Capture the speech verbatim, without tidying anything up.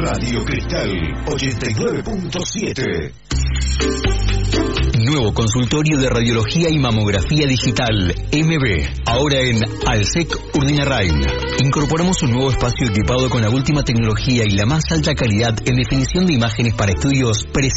Radio Cristal ochenta y nueve punto siete. Nuevo consultorio de radiología y mamografía digital, M B, ahora en Alsec Urdinarrain. Incorporamos un nuevo espacio equipado con la última tecnología y la más alta calidad en definición de imágenes para estudios precisos